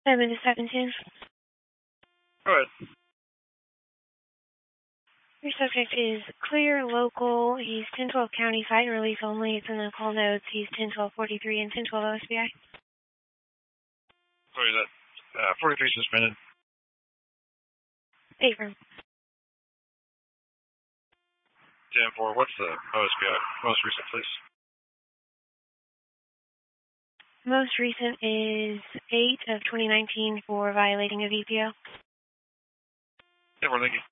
7-17. Go ahead. Your subject is clear, local. He's 1012 county, site and release only. It's in the call notes. He's 101243 and 1012 OSBI. Sorry, that 43 suspended. Affirm. 10-4, what's the OSBI? Most recent, please. Most recent is 8 of 2019 for violating a VPO. 10-4, thank you.